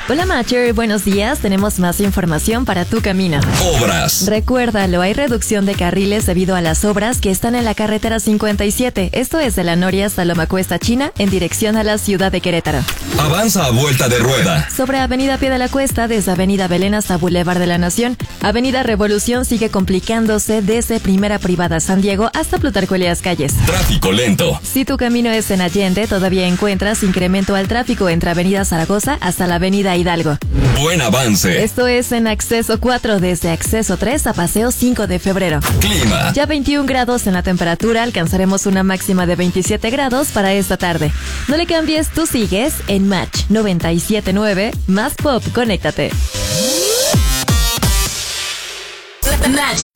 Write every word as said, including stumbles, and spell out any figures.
Hola Matcher, buenos días. Tenemos más información para tu camino. Obras. Recuérdalo, hay reducción de carriles debido a las obras que están en la carretera cincuenta y siete. Esto es de La Noria hasta Loma Cuesta China, en dirección a la ciudad de Querétaro. Avanza a vuelta de rueda. Sobre Avenida Pie de la Cuesta, desde Avenida Belén hasta Boulevard de la Nación. Avenida Revolución sigue complicándose desde Primera Privada San Diego hasta Plutarco Elías Calles. Tráfico lento. Si tu camino es en Allende, todavía encuentras incremento al tráfico entre Avenida Zaragoza hasta la Avenida Hidalgo. Buen avance. Esto es en Acceso cuatro, desde Acceso tres a Paseo cinco de febrero. Clima. Ya veintiún grados en la temperatura, alcanzaremos una máxima de veintisiete grados para esta tarde. No le cambies, tú sigues en Match noventa y siete punto nueve, más pop, conéctate. Match.